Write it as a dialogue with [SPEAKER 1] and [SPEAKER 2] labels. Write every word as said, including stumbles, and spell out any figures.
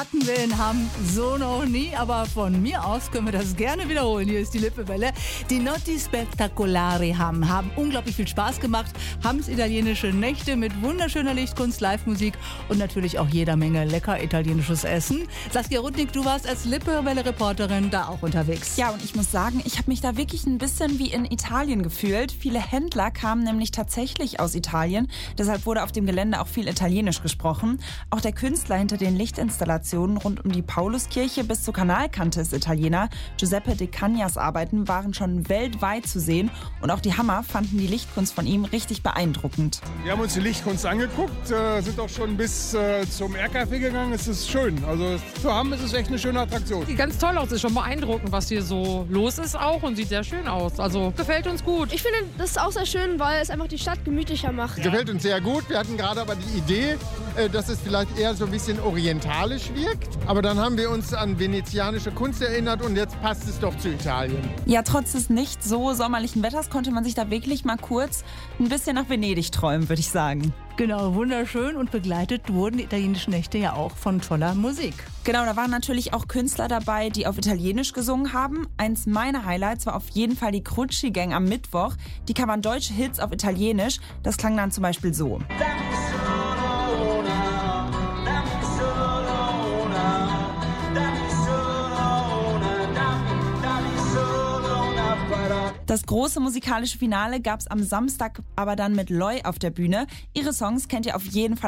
[SPEAKER 1] hatten wir in Hamm so noch nie, aber von mir aus können wir das gerne wiederholen. Hier ist die Lippewelle. Die Notti Spettacolari Hamm haben unglaublich viel Spaß gemacht. Hamms italienische Nächte mit wunderschöner Lichtkunst, Live-Musik und natürlich auch jeder Menge lecker italienisches Essen. Saskia Rudnick, du warst als Lippewelle-Reporterin da auch unterwegs.
[SPEAKER 2] Ja, und ich muss sagen, ich habe mich da wirklich ein bisschen wie in Italien gefühlt. Viele Händler kamen nämlich tatsächlich aus Italien. Deshalb wurde auf dem Gelände auch viel Italienisch gesprochen. Auch der Künstler hinter den Lichtinstallationen rund um die Pauluskirche bis zur Kanalkante ist Italiener. Giuseppe De Cagnas Arbeiten waren schon weltweit zu sehen. Und auch die Hammer fanden die Lichtkunst von ihm richtig beeindruckend.
[SPEAKER 3] Wir haben uns die Lichtkunst angeguckt, äh, sind auch schon bis äh, zum R K F gegangen. Es ist schön. Also für Hamm ist es echt eine schöne Attraktion.
[SPEAKER 4] Sieht ganz toll aus. Ist schon beeindruckend, was hier so los ist auch und sieht sehr schön aus. Also gefällt uns gut.
[SPEAKER 5] Ich finde das ist auch sehr schön, weil es einfach die Stadt gemütlicher macht.
[SPEAKER 6] Ja. Gefällt uns sehr gut. Wir hatten gerade aber die Idee, äh, dass es vielleicht eher so ein bisschen orientalisch wirkt. Aber dann haben wir uns an venezianische Kunst erinnert und jetzt passt es doch zu Italien.
[SPEAKER 2] Ja, trotz des nicht so sommerlichen Wetters konnte man sich da wirklich mal kurz ein bisschen nach Venedig träumen, würde ich sagen.
[SPEAKER 1] Genau, wunderschön, und begleitet wurden die italienischen Nächte ja auch von toller Musik.
[SPEAKER 2] Genau, da waren natürlich auch Künstler dabei, die auf Italienisch gesungen haben. Eins meiner Highlights war auf jeden Fall die Crucci Gang am Mittwoch. Die covern deutsche Hits auf Italienisch. Das klang dann zum Beispiel so. Das große musikalische Finale gab es am Samstag aber dann mit Loi auf der Bühne. Ihre Songs kennt ihr auf jeden Fall